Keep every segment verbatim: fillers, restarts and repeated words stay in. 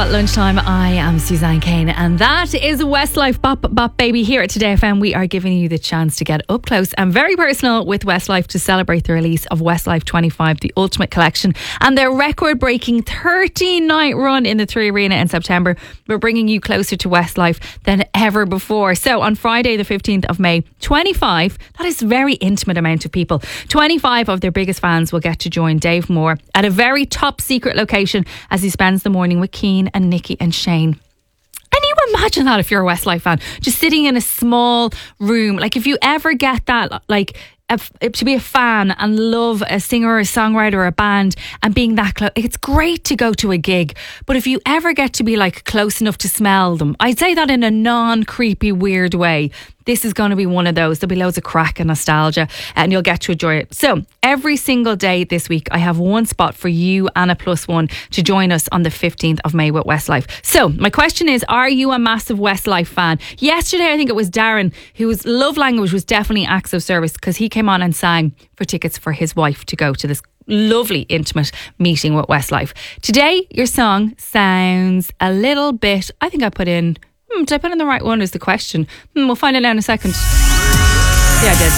at lunchtime. I am Suzanne Kane, and that is Westlife Bop Bop Baby. Here at Today F M, we are giving you the chance to get up close and very personal with Westlife to celebrate the release of Westlife twenty-five, the Ultimate Collection, and their record-breaking thirteen-night run in the Three Arena in September. We're bringing you closer to Westlife than ever before. So on Friday, the fifteenth of May, twenty-five, that is a very intimate amount of people, twenty-five of their biggest fans will get to join Dave Moore at a very top secret location as he spends the morning with Keane and Nikki and Shane. Can you imagine that if you're a Westlife fan? Just sitting in a small room. Like if you ever get that, like a, to be a fan and love a singer or a songwriter or a band and being that close, it's great to go to a gig. But if you ever get to be like close enough to smell them, I'd say that in a non-creepy, weird way. This is going to be one of those. There'll be loads of crack and nostalgia and you'll get to enjoy it. So every single day this week, I have one spot for you and a plus one to join us on the fifteenth of May with Westlife. So my question is, are you a massive Westlife fan? Yesterday, I think it was Darren, whose love language was definitely acts of service, because he came on and sang for tickets for his wife to go to this lovely intimate meeting with Westlife. Today, your song sounds a little bit, I think I put in Hmm, did I put in the right one is the question. Hmm, we'll find it out in a second. Yeah, I did.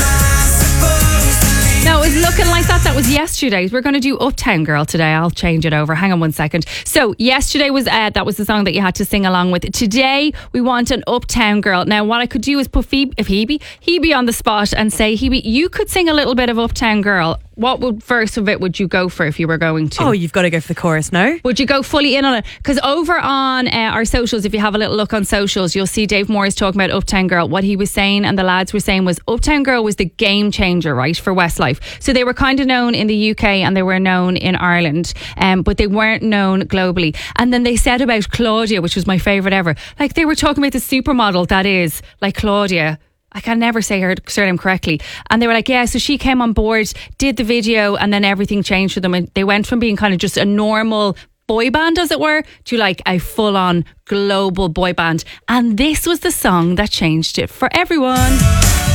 No, it was looking like that. That was yesterday's. We're going to do Uptown Girl today. I'll change it over. Hang on one second. So yesterday was uh, that was the song that you had to sing along with. Today we want an Uptown Girl. Now what I could do is put Phoebe, Phoebe, Hebe on the spot and say, Hebe, you could sing a little bit of Uptown Girl. What would first of it would you go for if you were going to? Oh, you've got to go for the chorus now. Would you go fully in on it? Because over on uh, our socials, if you have a little look on socials, you'll see Dave Moore is talking about Uptown Girl. What he was saying and the lads were saying was Uptown Girl was the game changer, right, for Westlife. So they were kind of known in the U K and they were known in Ireland, um, but they weren't known globally. And then they said about Claudia, which was my favourite ever. Like they were talking about the supermodel that is like Claudia. I can never say her surname correctly. And they were like, yeah, so she came on board, did the video, and then everything changed for them. And they went from being kind of just a normal boy band, as it were, to like a full-on global boy band. And this was the song that changed it for everyone.